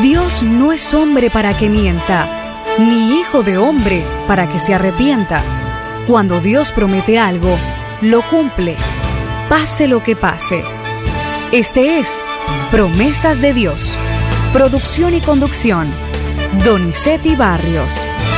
Dios no es hombre para que mienta, ni hijo de hombre para que se arrepienta. Cuando Dios promete algo, lo cumple, pase lo que pase. Este es Promesas de Dios. Producción y conducción, Donizetti Barrios.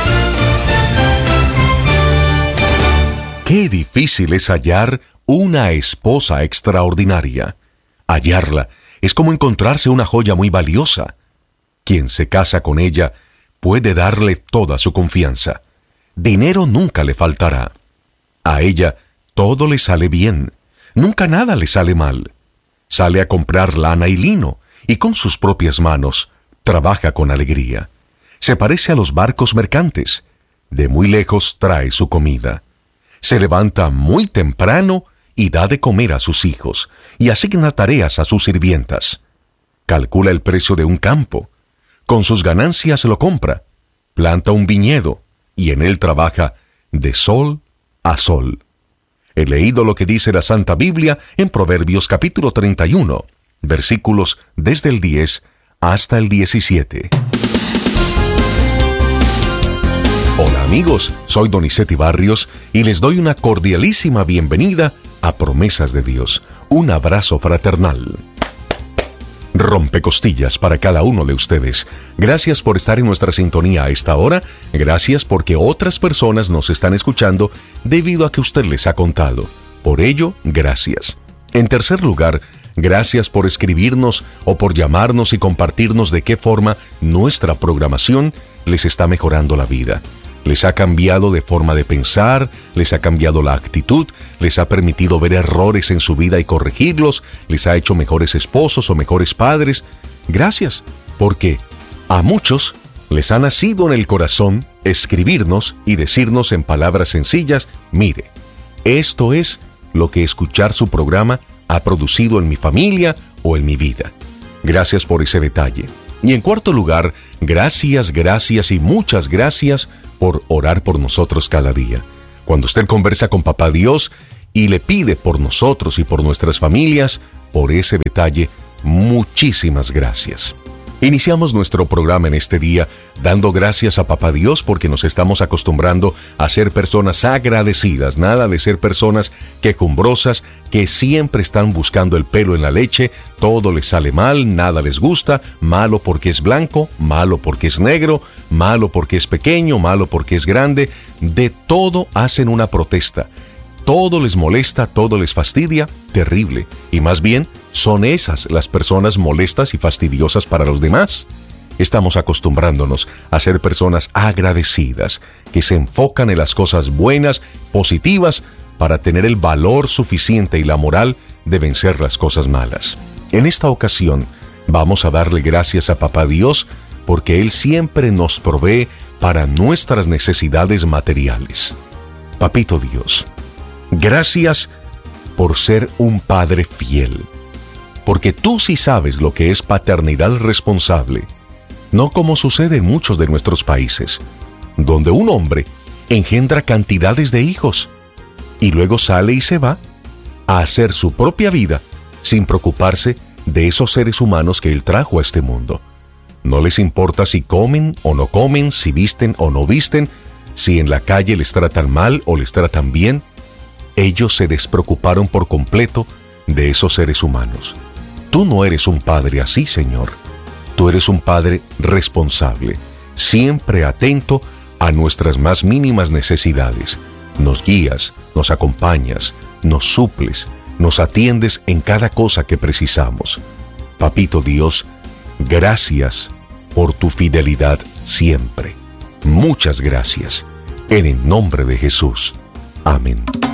Qué difícil es hallar una esposa extraordinaria. Hallarla es como encontrarse una joya muy valiosa. Quien se casa con ella puede darle toda su confianza. Dinero nunca le faltará. A ella todo le sale bien. Nunca nada le sale mal. Sale a comprar lana y lino y con sus propias manos trabaja con alegría. Se parece a los barcos mercantes. De muy lejos trae su comida. Se levanta muy temprano y da de comer a sus hijos y asigna tareas a sus sirvientas. Calcula el precio de un campo. Con sus ganancias lo compra. Planta un viñedo y en él trabaja de sol a sol. He leído lo que dice la Santa Biblia en Proverbios capítulo 31, versículos desde el 10 hasta el 17. Hola amigos, soy Donizetti Barrios y les doy una cordialísima bienvenida a Promesas de Dios. Un abrazo fraternal. Rompecostillas para cada uno de ustedes. Gracias por estar en nuestra sintonía a esta hora. Gracias porque otras personas nos están escuchando debido a que usted les ha contado. Por ello, gracias. En tercer lugar, gracias por escribirnos o por llamarnos y compartirnos de qué forma nuestra programación les está mejorando la vida. Les ha cambiado de forma de pensar, les ha cambiado la actitud, les ha permitido ver errores en su vida y corregirlos, les ha hecho mejores esposos o mejores padres. Gracias, porque a muchos les ha nacido en el corazón escribirnos y decirnos en palabras sencillas, mire, esto es lo que escuchar su programa ha producido en mi familia o en mi vida. Gracias por ese detalle. Y en cuarto lugar, gracias y muchas gracias por orar por nosotros cada día. Cuando usted conversa con Papá Dios y le pide por nosotros y por nuestras familias, por ese detalle, muchísimas gracias. Iniciamos nuestro programa en este día dando gracias a Papá Dios porque nos estamos acostumbrando a ser personas agradecidas, nada de ser personas quejumbrosas que siempre están buscando el pelo en la leche, todo les sale mal, nada les gusta, malo porque es blanco, malo porque es negro, malo porque es pequeño, malo porque es grande, de todo hacen una protesta. Todo les molesta, todo les fastidia, terrible. Y más bien, son esas las personas molestas y fastidiosas para los demás. Estamos acostumbrándonos a ser personas agradecidas, que se enfocan en las cosas buenas, positivas, para tener el valor suficiente y la moral de vencer las cosas malas. En esta ocasión, vamos a darle gracias a Papá Dios porque Él siempre nos provee para nuestras necesidades materiales. Papito Dios, gracias por ser un padre fiel, porque tú sí sabes lo que es paternidad responsable, no como sucede en muchos de nuestros países, donde un hombre engendra cantidades de hijos y luego sale y se va a hacer su propia vida sin preocuparse de esos seres humanos que él trajo a este mundo. No les importa si comen o no comen, si visten o no visten, si en la calle les tratan mal o les tratan bien. Ellos se despreocuparon por completo de esos seres humanos. Tú no eres un padre así, Señor. Tú eres un padre responsable, siempre atento a nuestras más mínimas necesidades. Nos guías, nos acompañas, nos suples, nos atiendes en cada cosa que precisamos. Papito Dios, gracias por tu fidelidad siempre. Muchas gracias. En el nombre de Jesús. Amén.